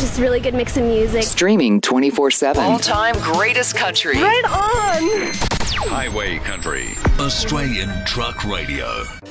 just really good mix of music. Streaming 24/7. All-time greatest country. Right on! Highway Country. Australian Truck Radio.